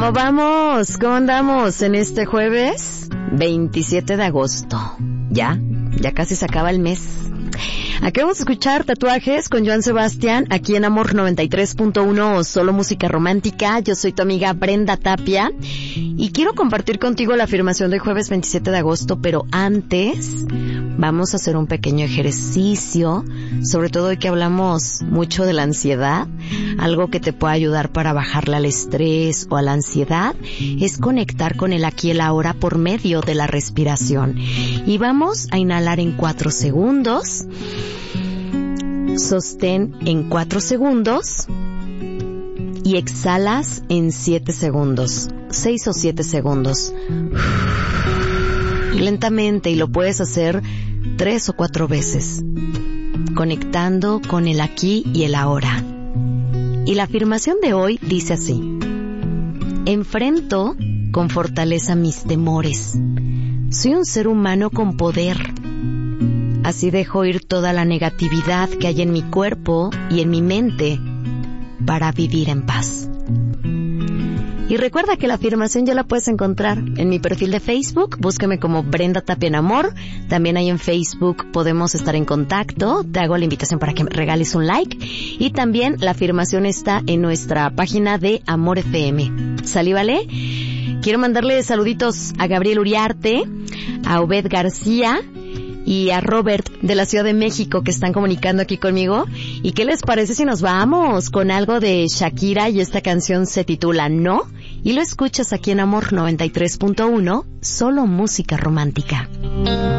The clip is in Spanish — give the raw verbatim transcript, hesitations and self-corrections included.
¿Cómo vamos? ¿Cómo andamos en este jueves veintisiete de agosto? Ya, ya casi se acaba el mes. Acabamos de escuchar Tatuajes con Joan Sebastián aquí en Amor noventa y tres punto uno, solo música romántica. Yo soy tu amiga Brenda Tapia y quiero compartir contigo la afirmación del jueves veintisiete de agosto, pero antes vamos a hacer un pequeño ejercicio, sobre todo hoy que hablamos mucho de la ansiedad. Algo que te puede ayudar para bajarle al estrés o a la ansiedad es conectar con el aquí y el ahora por medio de la respiración. Y vamos a inhalar en cuatro segundos. Sostén en cuatro segundos y exhalas en siete segundos, seis o siete segundos. Lentamente, y lo puedes hacer tres o cuatro veces, conectando con el aquí y el ahora. Y la afirmación de hoy dice así: enfrento con fortaleza mis temores. Soy un ser humano con poder. Así dejo ir toda la negatividad que hay en mi cuerpo y en mi mente para vivir en paz. Y recuerda que la afirmación ya la puedes encontrar en mi perfil de Facebook. Búscame como Brenda Tapia en Amor. También ahí en Facebook podemos estar en contacto. Te hago la invitación para que me regales un like. Y también la afirmación está en nuestra página de Amor F M. ¿Salí, vale? Quiero mandarle saluditos a Gabriel Uriarte, a Obed García y a Robert de la Ciudad de México que están comunicando aquí conmigo. ¿Y qué les parece si nos vamos con algo de Shakira? Y esta canción se titula No, y lo escuchas aquí en Amor noventa y tres punto uno, solo música romántica.